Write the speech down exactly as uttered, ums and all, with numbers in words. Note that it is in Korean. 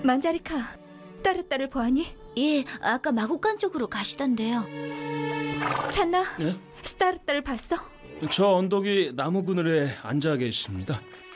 만자리카, 스타르타를 보았니? 예, 아까 마곡간 쪽으로 가시던데요. 찬나, 네? 스타르타를 봤어? 저 언덕이 나무 그늘에 앉아 계십니다.